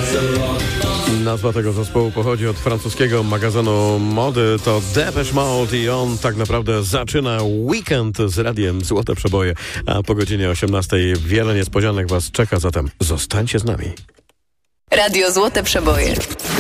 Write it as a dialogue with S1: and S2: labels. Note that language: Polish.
S1: Nazwa tego zespołu pochodzi od francuskiego magazynu mody. To Depeche Mode i on tak naprawdę zaczyna weekend z radiem Złote Przeboje. A po godzinie 18 wiele niespodzianek Was czeka, zatem zostańcie z nami.
S2: Radio Złote Przeboje.